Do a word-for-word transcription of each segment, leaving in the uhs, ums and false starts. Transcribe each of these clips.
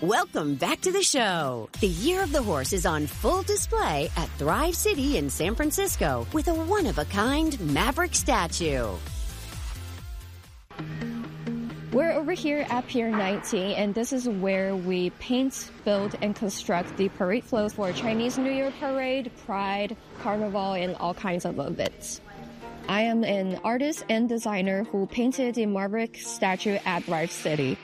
Welcome back to the show. The Year of the Horse is on full display at Thrive City in San Francisco with a one-of-a-kind Maverick statue. We're over here at Pier nineteen, and this is where we paint, build, and construct the parade floats for Chinese New Year Parade, Pride, Carnival, and all kinds of events. I am an artist and designer who painted the Maverick statue at Thrive City.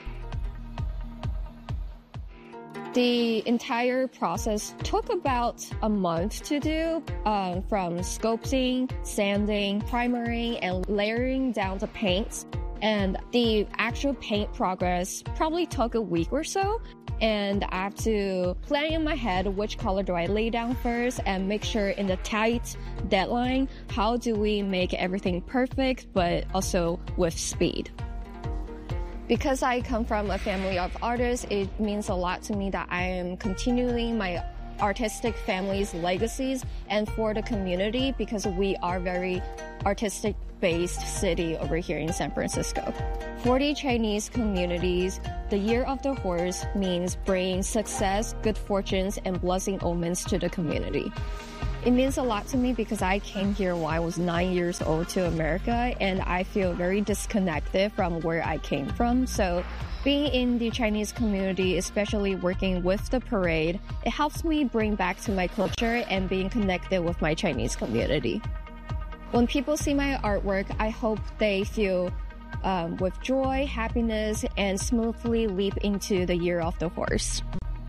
The entire process took about a month to do, um, from sculpting, sanding, primering, and layering down the paints. And the actual paint progress probably took a week or so. And I have to plan in my head which color do I lay down first and make sure in the tight deadline, how do we make everything perfect, but also with speed. Because I come from a family of artists, it means a lot to me that I am continuing my artistic family's legacies and for the community, because we are very artistic-based city over here in San Francisco. For the Chinese communities, the Year of the Horse means bringing success, good fortunes, and blessing omens to the community. It means a lot to me because I came here when I was nine years old to America, and I feel very disconnected from where I came from. So being in the Chinese community, especially working with the parade, it helps me bring back to my culture and being connected with my Chinese community. When people see my artwork, I hope they feel um, with joy, happiness, and smoothly leap into the Year of the Horse.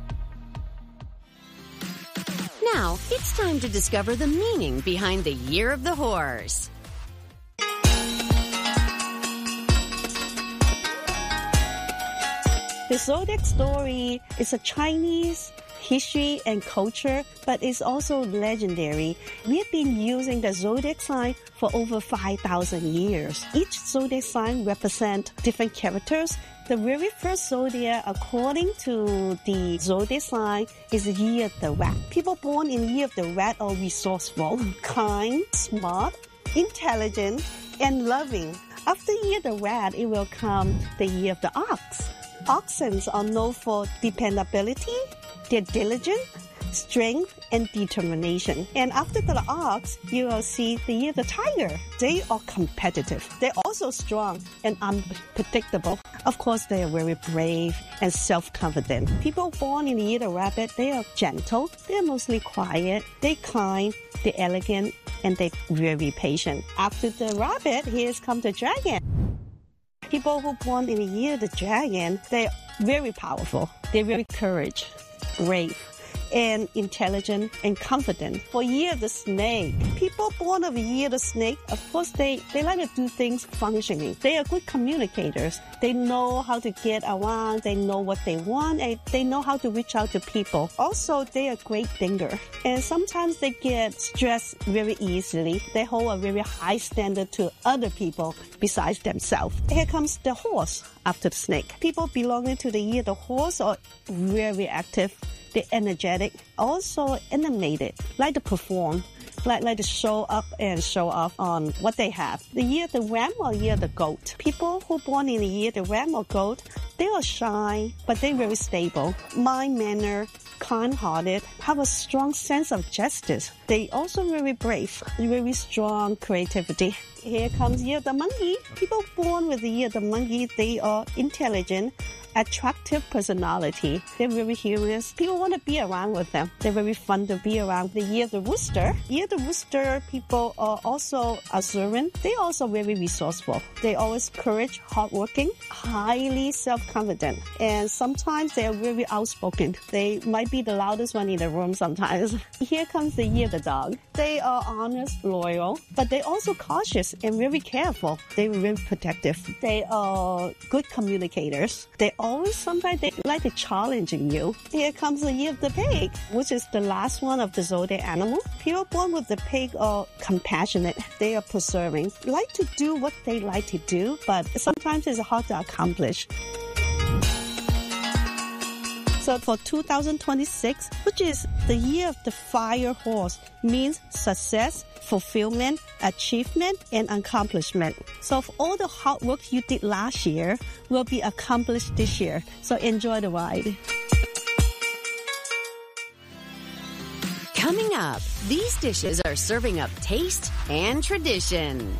Now, it's time to discover the meaning behind the Year of the Horse. The Zodiac story is a Chinese history and culture, but it's also legendary. We have been using the Zodiac sign for over five thousand years. Each Zodiac sign represents different characters. The very first zodiac, according to the zodiac sign, is the Year of the Rat. People born in the Year of the Rat are resourceful, kind, smart, intelligent, and loving. After Year of the Rat, it will come the Year of the Ox. Oxen are known for dependability, their diligence, strength, and determination. And after the ox, you will see the Year of the Tiger. They are competitive. They're also strong and unpredictable. Of course, they are very brave and self-confident. People born in the Year of the Rabbit, they are gentle. They're mostly quiet. They're kind. They're elegant. And they're very patient. After the rabbit, here's come the dragon. People who born in the Year of the Dragon, they're very powerful. They're very courage, brave, and intelligent and confident. For Year of the Snake, people born of the Year of the Snake, of course, they, they like to do things functioning. They are good communicators. They know how to get around. They know what they want, and they know how to reach out to people. Also, they are great thinker. And sometimes they get stressed very easily. They hold a very high standard to other people besides themselves. Here comes the horse after the snake. People belonging to the Year of the Horse are very active. They're energetic, also animated, like to perform, like, like to show up and show off on what they have. The Year of the Ram or Year of the Goat. People who born in the Year of the Ram or Goat, they are shy, but they're very stable, mild-mannered, kind-hearted, have a strong sense of justice. They also very brave, very strong creativity. Here comes Year of the Monkey. People born with the Year of the Monkey, they are intelligent, attractive personality. They're very humorous. People want to be around with them. They're very fun to be around. The Year of the Rooster. Year of the Rooster, people are also observant. They're also very resourceful. They always courage, hardworking, highly self-confident. And sometimes they are very outspoken. They might be the loudest one in the room sometimes. Here comes the Year of the Dog. They are honest, loyal, but they're also cautious and very careful. They're very protective. They are good communicators. They always, sometimes they like to challenging you. Here comes the Year of the Pig, which is the last one of the zodiac animal. People born with the pig are compassionate. They are preserving, like to do what they like to do, but sometimes it's hard to accomplish. So for two thousand twenty-six, which is the Year of the Fire Horse, means success, fulfillment, achievement, and accomplishment. So if all the hard work you did last year will be accomplished this year. So enjoy the ride. Coming up, these dishes are serving up taste and tradition.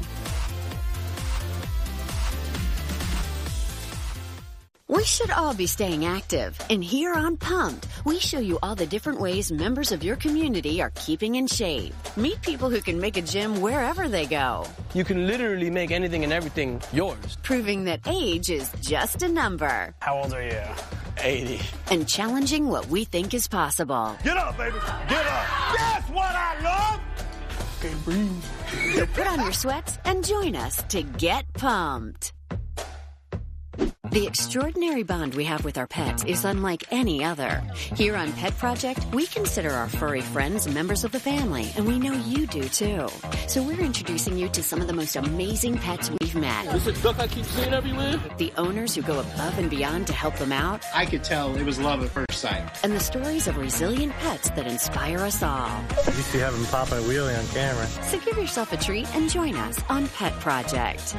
We should all be staying active, and here on Pumped, we show you all the different ways members of your community are keeping in shape. Meet people who can make a gym wherever they go. You can literally make anything and everything yours. Proving that age is just a number. How old are you? eighty. And challenging what we think is possible. Get up, baby. Get up. That's what I love. Okay, breathe. So put on your sweats and join us to get pumped. The extraordinary bond we have with our pets is unlike any other. Here on Pet Project, we consider our furry friends members of the family, and we know you do too. So we're introducing you to some of the most amazing pets we've met. This is duck I keep seeing everywhere. The owners who go above and beyond to help them out. I could tell it was love at first sight. And the stories of resilient pets that inspire us all. You used to have him popping a wheelie on camera. So give yourself a treat and join us on Pet Project.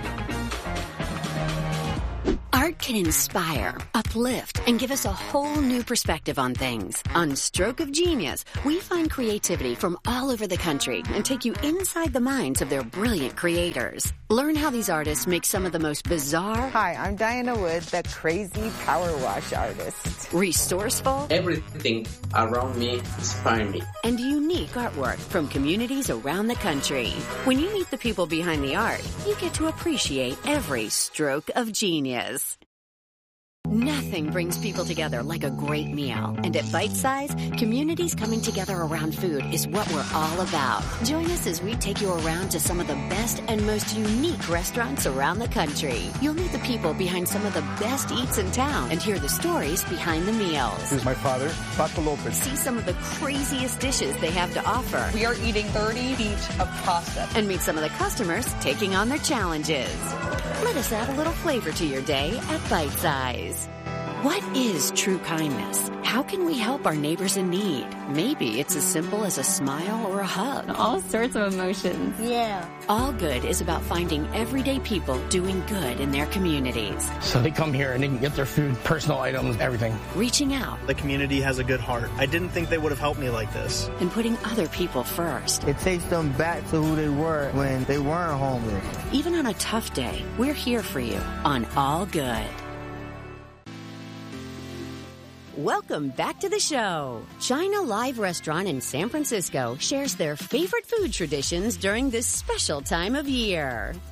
Art can inspire, uplift, and give us a whole new perspective on things. On Stroke of Genius, we find creativity from all over the country and take you inside the minds of their brilliant creators. Learn how these artists make some of the most bizarre... Hi, I'm Diana Wood, the crazy power wash artist. Resourceful... Everything around me inspires me. And unique artwork from communities around the country. When you meet the people behind the art, you get to appreciate every stroke of genius. Nothing brings people together like a great meal. And at Bite Size, communities coming together around food is what we're all about. Join us as we take you around to some of the best and most unique restaurants around the country. You'll meet the people behind some of the best eats in town and hear the stories behind the meals. This is my father, Paco Lopez. See some of the craziest dishes they have to offer. We are eating thirty feet of pasta. And meet some of the customers taking on their challenges. Let us add a little flavor to your day at Bite Size. What is true kindness? How can we help our neighbors in need? Maybe it's as simple as a smile or a hug. All sorts of emotions. Yeah. All Good is about finding everyday people doing good in their communities. So they come here and they can get their food, personal items, everything. Reaching out. The community has a good heart. I didn't think they would have helped me like this. And putting other people first. It takes them back to who they were when they weren't homeless. Even on a tough day, we're here for you on All Good. Welcome back to the show. China Live Restaurant in San Francisco shares their favorite food traditions during this special time of year.